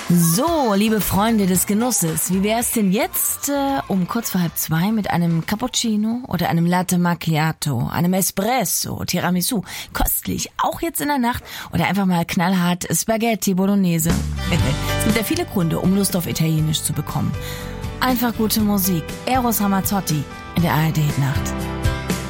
So, liebe Freunde des Genusses, wie wär's denn jetzt um kurz vor 1:30 mit einem Cappuccino oder einem Latte Macchiato, einem Espresso, Tiramisu, köstlich, auch jetzt in der Nacht, oder einfach mal knallhart Spaghetti Bolognese. Es gibt ja viele Gründe, um Lust auf Italienisch zu bekommen. Einfach gute Musik, Eros Ramazzotti in der ARD-Nacht.